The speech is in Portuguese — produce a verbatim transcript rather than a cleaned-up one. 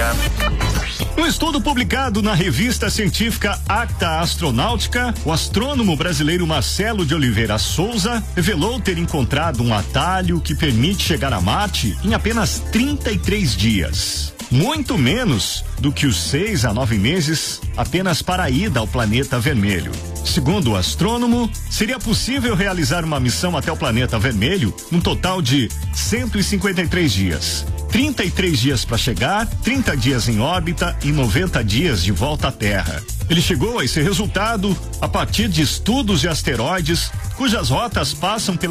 Obrigado. Um estudo publicado na revista científica Acta Astronáutica, o astrônomo brasileiro Marcelo de Oliveira Souza revelou ter encontrado um atalho que permite chegar a Marte em apenas trinta e três dias. Muito menos do que os seis a nove meses apenas para a ida ao planeta vermelho. Segundo o astrônomo, seria possível realizar uma missão até o planeta vermelho num total de cento e cinquenta e três dias. trinta e três dias para chegar, trinta dias em órbita e noventa dias de volta à Terra. Ele chegou a esse resultado a partir de estudos de asteroides cujas rotas passam pela